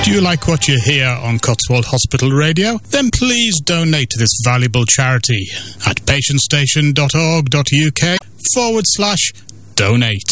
Do you like what you hear on Cotswold Hospital Radio? Then please donate to this valuable charity at patientstation.org.uk/donate.